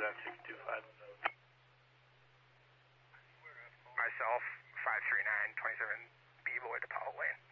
on 625. Myself, 539, 27B Lloyd to Powell Lane.